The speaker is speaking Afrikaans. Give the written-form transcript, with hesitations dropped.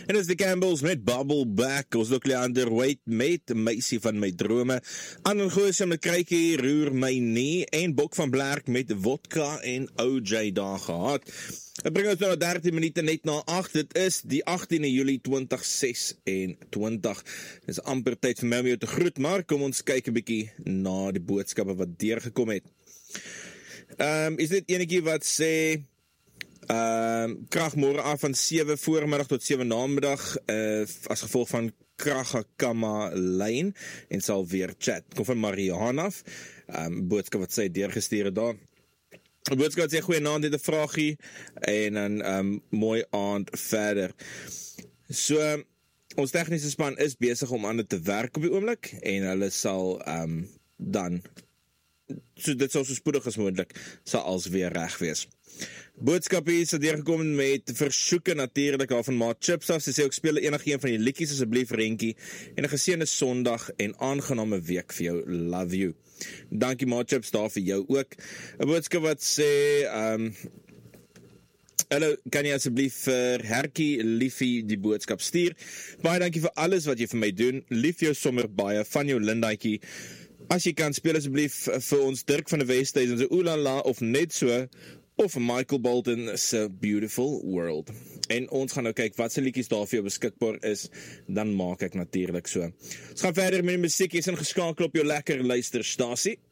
En dis die Campbells met Bubble Back, ons ook Leander Wait met Meisie van my drome, Anon Goosen met Kruikie, Roer my nie, en Bok van Blerk met Vodka en OJ daar gehad. Het bring ons nou 13 minute net na 8, dit is die 18de Julie 2026, dit is amper tyd vir my om jou te groet, maar kom ons kyk 'n bietjie na die boodskappe wat deurgekom het. Is dit enetjie wat sê, krag môre af van 7 voormiddag tot 7 namiddag, as gevolg van Kragakama lyn, en sal weer chat, kom van Mariana af, boodskap wat sy deurgestuur het daar. Die boodskap sê, goeie naand, dit 'n vraagie, en dan mooi aand verder. So, ons tegniese span is besig om aan dit te werk op die oomblik, en hulle sal dan, so dit sal so spoedig as moontlik, sal als weer reg wees. Boodskap hier is deurgekom met versoeke natuurlik al van Maat Chips af, sy sê ook speel enige een van die liedjies asseblief Renkie, en 'n geseënde Sondag en aangename week vir jou, love you. Dankie Maat Chips daar vir jou ook. 'n Boodskap wat sê, hallo, kan jy asseblief vir Herkie Liefie die boodskap stuur? Baie dankie vir alles wat jy vir my doen, lief jou sommer baie, van jou Lindaatjie. As jy kan, speel asseblief vir ons Dirk van die Westhuizen, so Oolala of net so, of Michael Bolton se Beautiful World. En ons gaan nou kyk wat se liedjies daar vir jou beskikbaar is, dan maak ek natuurlik so. Ons gaan verder met die musiek, jy is ingeskakel op jou lekker luisterstasie.